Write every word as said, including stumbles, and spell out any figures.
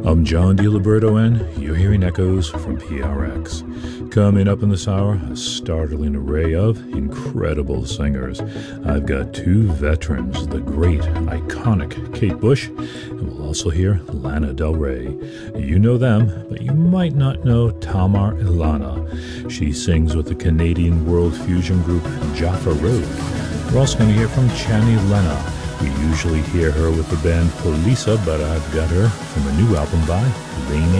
I'm John DiLiberto, and you're hearing echoes from P R X. Coming up in this hour, a startling array of incredible singers. I've got two veterans, the great, iconic Kate Bush, and we'll also hear Lana Del Rey. You know them, but you might not know Tamar Ilana. She sings with the Canadian world fusion group Jaffa Road. We're also going to hear from Chani Lena. We usually hear her with the band Polisa, but I've got her from a new album by Lane